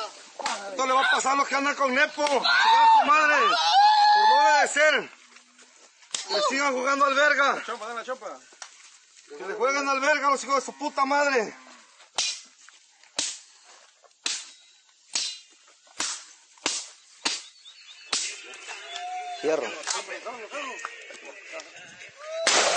Esto le va a pasar a los que andan con Nepo. Chingada su madre. Por no obedecer. Que sigan jugando al verga. Chopa, dale la chopa. Que le jueguen al verga los hijos de su puta madre. Fierro.